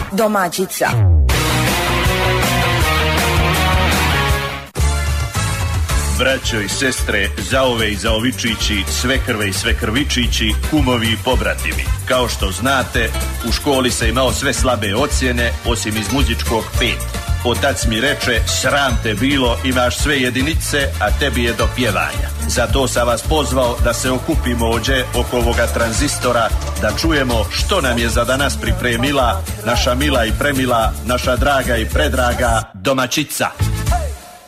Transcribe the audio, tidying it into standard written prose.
Domaćica. Braćo i sestre, zaove i zaovičići, svekrve i svekrvičići, kumovi i pobratimi. Kao što znate, u školi se imao sve slabe ocjene, osim iz muzičkog 5. Otac mi reče, sram te bilo, imaš sve jedinice, a tebi je do pjevanja. Zato sam vas pozvao da se okupimo ovdje oko ovoga tranzistora, da čujemo što nam je za danas pripremila naša mila i premila, naša draga i predraga domaćica.